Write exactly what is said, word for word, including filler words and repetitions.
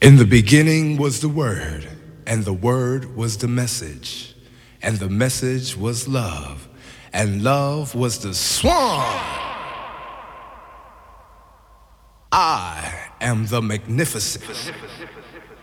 In the beginning was the Word, and the Word was the message, and the message was love, and love was the swan. I am the magnificent.